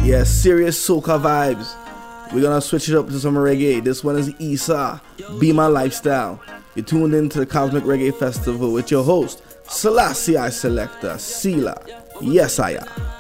Yeah, serious soca vibes. We're gonna switch it up to some reggae. This one is Isa, Be My Lifestyle. You're tuned into the Cosmic Reggae Festival with your host, Selassie I Selector, Sila. Yes, I am.